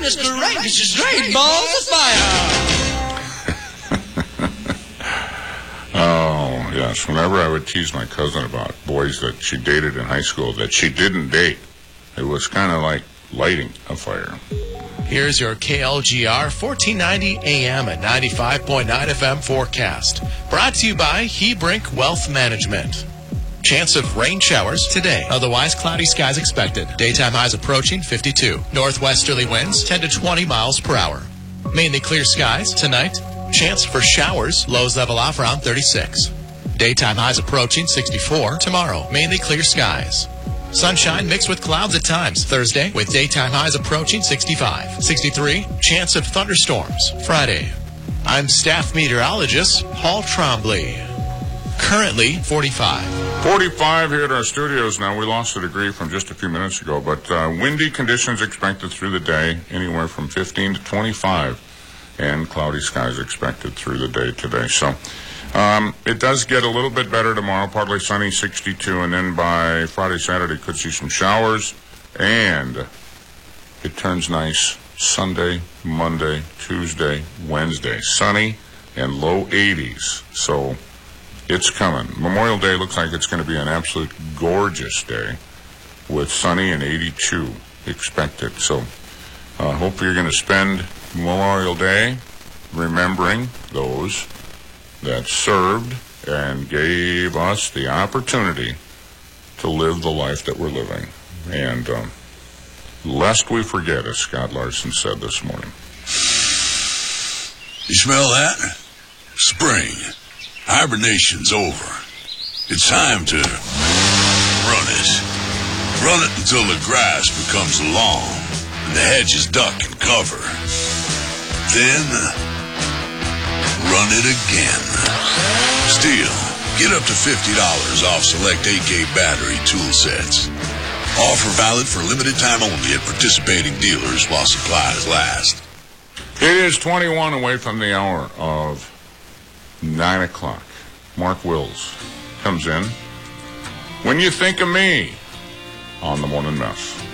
Mr. Right, this is great. Balls of fire. Oh, yes. Whenever I would tease my cousin about boys that she dated in high school that she didn't date, it was kind of like lighting a fire. Here's your KLGR 1490 AM and 95.9 FM forecast. Brought to you by Hebrink Wealth Management. Chance of rain showers today. Otherwise, cloudy skies expected. Daytime highs approaching 52. Northwesterly winds 10 to 20 miles per hour. Mainly clear skies tonight. Chance for showers. Lows level off around 36. Daytime highs approaching 64. Tomorrow, mainly clear skies. Sunshine mixed with clouds at times. Thursday, with daytime highs approaching 65. 63. Chance of thunderstorms. Friday. I'm staff meteorologist Paul Trombley. Currently 45. 45 here at our studios now. We lost a degree from just a few minutes ago, but windy conditions expected through the day, anywhere from 15 to 25, and cloudy skies expected through the day today. So it does get a little bit better tomorrow, partly sunny, 62, and then by Friday, Saturday, could see some showers, and it turns nice Sunday, Monday, Tuesday, Wednesday, sunny and low 80s. So it's coming. Memorial Day looks like it's going to be an absolute gorgeous day with sunny and 82 expected. So hopefully you're going to spend Memorial Day remembering those that served and gave us the opportunity to live the life that we're living. And lest we forget, as Scott Larson said this morning. You smell that? Spring. Hibernation's over. It's time to run it. Run it until the grass becomes long and the hedges duck and cover. Then, run it again. Still, get up to $50 off select AK battery tool sets. Offer valid for limited time only at participating dealers while supplies last. It is 21 away from the hour of 9 o'clock. Mark Wills comes in. When you think of me on the Morning Mess.